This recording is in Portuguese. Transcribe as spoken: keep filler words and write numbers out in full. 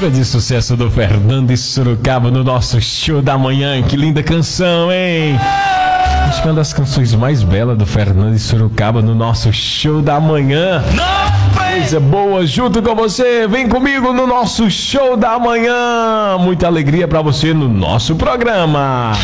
Grande sucesso do Fernando de Sorocaba no nosso show da manhã. Que linda canção, hein? Acho que é uma das canções mais belas do Fernando de Sorocaba no nosso show da manhã. Coisa boa, junto com você. Vem comigo no nosso show da manhã. Muita alegria pra você no nosso programa.